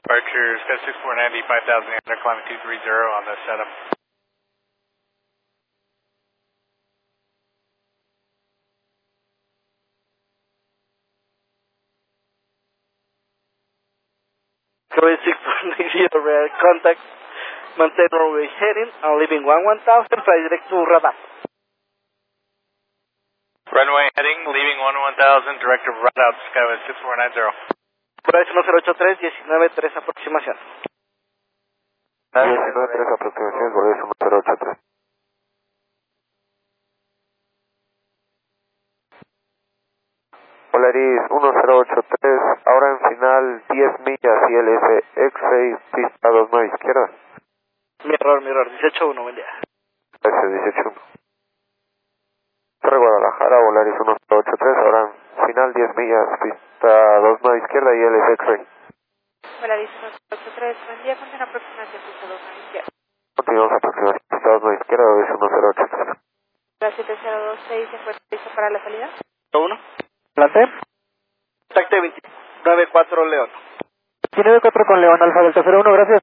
Departure, Sky 6490, 5,800, climbing 230 on the setup. Going 640, contact, maintain runway heading, and leaving 1000, fly direct to radar. Runway heading, leaving 1000, direct to radar, Skyway 6490. Volaris 1083, 19-3 aproximación. 19-3 aproximación, Volaris 1083. Volaris 1083, ahora en final 10 millas y LS X6, pista 29 izquierda. Mi error, 18-1, buen día. Gracias, 18-1. Torre Guadalajara, Volaris 1083, ahora en final 10 millas, pista 29 izquierda y LS X6. Volaris 1083, buen día, continúa aproximación pista 29 izquierda. Continuamos aproximación pista 29 izquierda, Volaris 1083. La 7026 se encuentra listo para la salida. 1. Adelante. Contacte 294 León. 294 con León, Alfa Delta 01, gracias.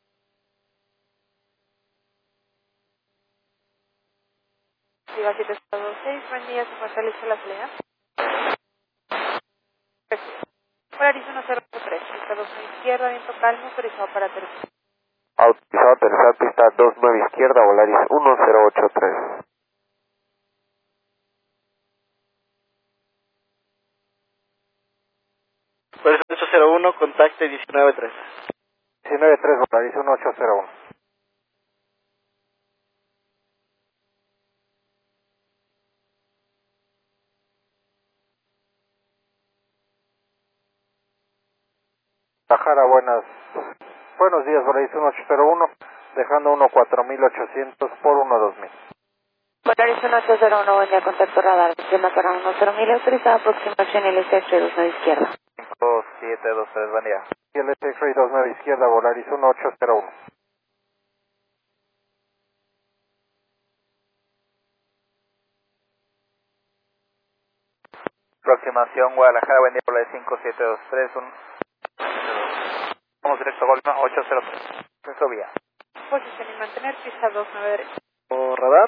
Viva 7026, buen día, se encuentra listo la salida. Volaris 1083, pista 29 izquierda, viento calmo, autorizado para aterrizar. Autorizado aterrizar pista 29 izquierda, Volaris 1083. Volaris 801, contacte 19-3. 19-3, Volaris 1801. Guadalajara, buenos días, Volaris 1801, dejando 14800 por 12000. Volaris 1801, buen día, contacto radar, sistema para 10000, autorizada aproximación LSX 29 izquierda. 5723, buen día. Y el X-Ray 29 izquierda, Volaris 1801. Aproximación Guadalajara, buen día, Volaris 5723, vamos directo a Golma 803. Centro vía. Posición y mantener pista 29 derecha. ¿O radar?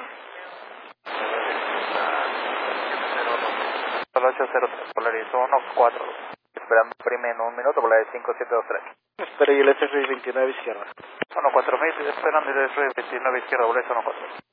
Solo 803, Volaris 142. Esperando prime en un minuto, Volaris 5723. Espera y el S6 29 izquierda. 14000, esperando el S29 izquierda, Volaris 14.